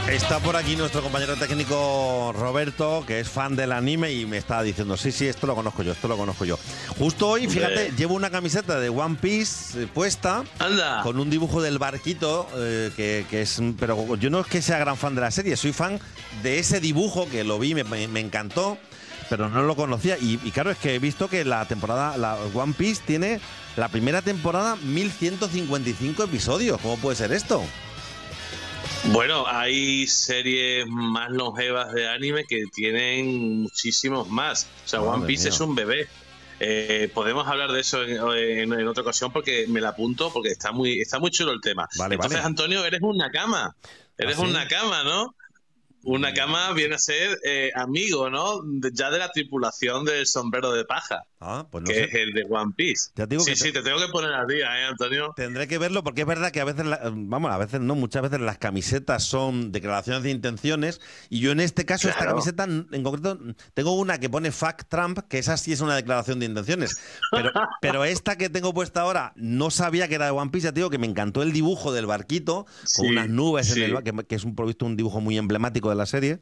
Está por aquí nuestro compañero técnico Roberto, que es fan del anime y me está diciendo, sí, esto lo conozco yo. Justo hoy, fíjate, llevo una camiseta de One Piece puesta. ¡Anda! Con un dibujo del barquito, que es... Pero yo no es que sea gran fan de la serie, soy fan de ese dibujo, que lo vi, me encantó, pero no lo conocía. Y claro, es que he visto que la One Piece tiene la primera temporada 1155 episodios. ¿Cómo puede ser esto? Bueno, hay series más longevas de anime que tienen muchísimos más. O sea, One Piece es un bebé. Podemos hablar de eso en otra ocasión porque me la apunto porque está muy chulo el tema. Entonces, Antonio, eres un Nakama. Eres un Nakama, ¿no? Un Nakama viene a ser amigo, ¿no? Ya de la tripulación del sombrero de paja. Pues no que sé. es el de One Piece. Ya digo sí, te tengo que poner al día, Antonio. Tendré que verlo porque es verdad que a veces, muchas veces las camisetas son declaraciones de intenciones y yo en este caso, esta camiseta en concreto, tengo una que pone Fuck Trump, que esa sí es una declaración de intenciones. Pero esta que tengo puesta ahora, no sabía que era de One Piece, ya te digo que me encantó el dibujo del barquito, con unas nubes en el que es un dibujo muy emblemático de la serie.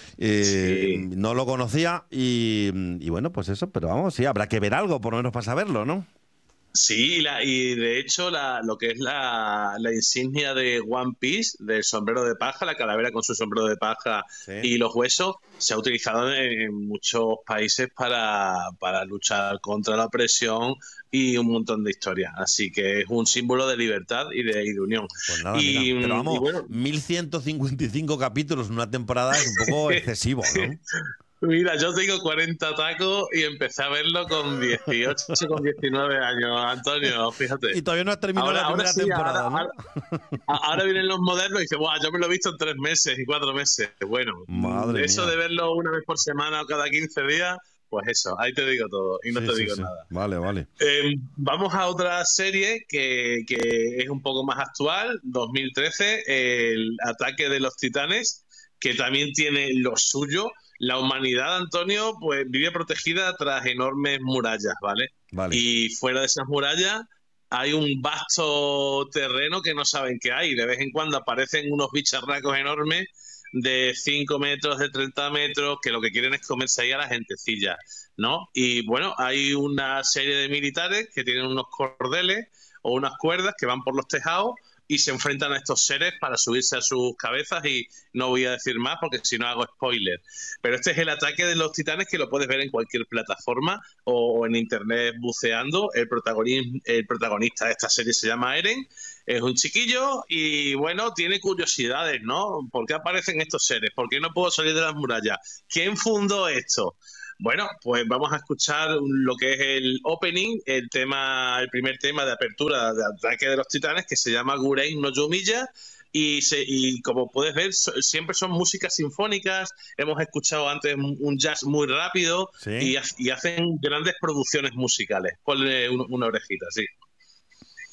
No lo conocía y bueno, pues eso, pero vamos, sí, habrá que ver algo, por lo menos para saberlo, ¿no? Sí, y de hecho lo que es la insignia de One Piece, del sombrero de paja, la calavera con su sombrero de paja y los huesos, se ha utilizado en muchos países para luchar contra la opresión y un montón de historias. Así que es un símbolo de libertad y de unión. Pues nada, mira, pero vamos, 1155 capítulos en una temporada es un poco excesivo, ¿no? Mira, yo tengo 40 tacos y empecé a verlo con 18, con 19 años, Antonio, fíjate. Y todavía no has terminado la primera temporada, ¿no? Ahora vienen los modernos y dicen, ¡buah! Yo me lo he visto en 3 meses y 4 meses. Bueno, eso de verlo una vez por semana o cada 15 días, pues eso, ahí te digo todo y no te digo nada. Vale. Vamos a otra serie que es un poco más actual, 2013, el Ataque de los Titanes, que también tiene lo suyo. La humanidad, Antonio, pues vive protegida tras enormes murallas, ¿vale? Y fuera de esas murallas hay un vasto terreno que no saben qué hay. De vez en cuando aparecen unos bicharracos enormes de 5 metros, de 30 metros, que lo que quieren es comerse ahí a la gentecilla, ¿no? Y bueno, hay una serie de militares que tienen unos cordeles o unas cuerdas que van por los tejados y se enfrentan a estos seres para subirse a sus cabezas y no voy a decir más porque si no hago spoiler. Pero este es el Ataque de los Titanes, que lo puedes ver en cualquier plataforma o en internet buceando. El protagonista de esta serie se llama Eren, es un chiquillo y bueno, tiene curiosidades, ¿no? ¿Por qué aparecen estos seres? ¿Por qué no puedo salir de las murallas? ¿Quién fundó esto? Bueno, pues vamos a escuchar lo que es el opening, el primer tema de apertura de Ataque de los Titanes, que se llama Gurei no Yomiya, y como puedes ver, siempre son músicas sinfónicas. Hemos escuchado antes un jazz muy rápido y hacen grandes producciones musicales. Ponle una orejita, sí.